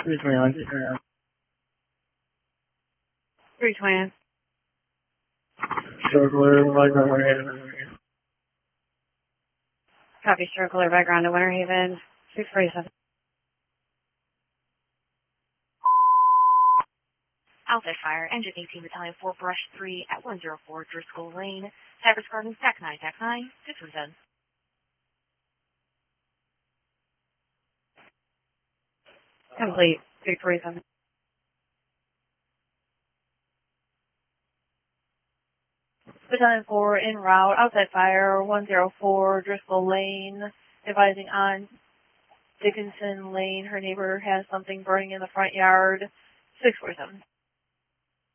321. 320. Circular, background, Winter Haven. Copy, circular background to Winter Haven. 647. Outfit Fire, Engine 18, Battalion 4, Brush 3 at 104 Driscoll Lane. Cypress Gardens, TAC 9, TAC 9, 617. Complete. 647. Battalion 4 en route. Outside fire. 104 Driscoll Lane. Advising on Dickinson Lane. Her neighbor has something burning in the front yard. 647.